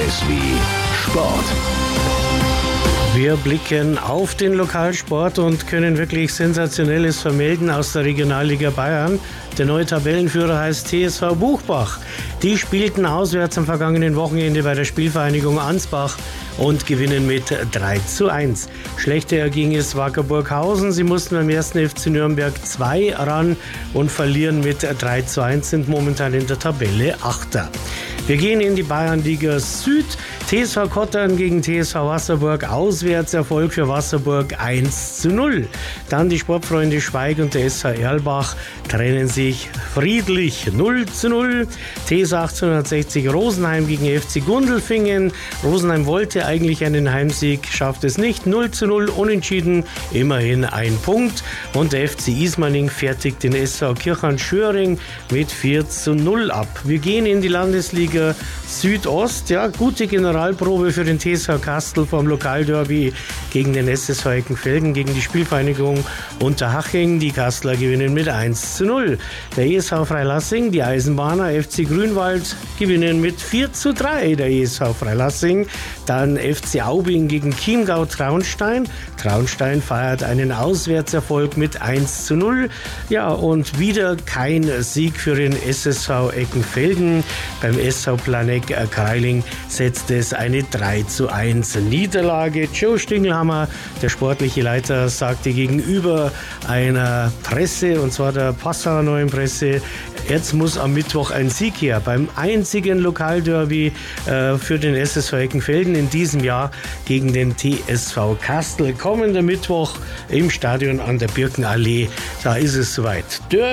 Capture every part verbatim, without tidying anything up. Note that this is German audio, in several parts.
S wie Sport. Wir blicken auf den Lokalsport und können wirklich Sensationelles vermelden aus der Regionalliga Bayern. Der neue Tabellenführer heißt T S V Buchbach. Die spielten auswärts am vergangenen Wochenende bei der Spielvereinigung Ansbach und gewinnen mit drei zu eins. Schlechter erging es Wacker Burghausen. Sie mussten beim ersten F C Nürnberg zwei ran und verlieren mit drei zu eins, sind momentan in der Tabelle Achter. Wir gehen in die Bayernliga Süd. T S V Kottern gegen T S V Wasserburg. Auswärtserfolg für Wasserburg eins zu null. Dann die Sportfreunde Schweig und der S V Erlbach trennen sich friedlich null zu null. T S V achtzehnhundertsechzig Rosenheim gegen F C Gundelfingen. Rosenheim wollte eigentlich einen Heimsieg, schafft es nicht. null zu null unentschieden, immerhin ein Punkt. Und der F C Ismaning fertigt den S V Kirchhahn-Schöring mit vier zu null ab. Wir gehen in die Landesliga Südost. Ja, gute Generalprobe für den T S V Kastel vom Lokalderby gegen den S S V Eckenfelden, gegen die Spielvereinigung Unterhaching. Die Kastler gewinnen mit eins zu null. Der E S V Freilassing, die Eisenbahner, F C Grünwald gewinnen mit vier zu drei. Der E S V Freilassing. Dann F C Aubing gegen Chiemgau Traunstein. Traunstein feiert einen Auswärtserfolg mit eins zu null. Ja, und wieder kein Sieg für den S S V Eckenfelden. Beim S V Planeck Kreiling setzt es eine drei zu eins Niederlage. Joe Stingelhammer, der sportliche Leiter, sagte gegenüber einer Presse, und zwar der Passauer Neuen Presse, jetzt muss am Mittwoch ein Sieg her. Beim einzigen Lokalderby äh, für den S S V Eckenfelden in diesem Jahr gegen den T S V Kastel. Kommender Mittwoch im Stadion an der Birkenallee. Da ist es soweit.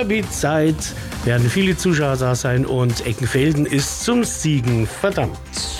Derby-Zeit, werden viele Zuschauer da sein und Eckenfelden ist zum Siegen verdammt.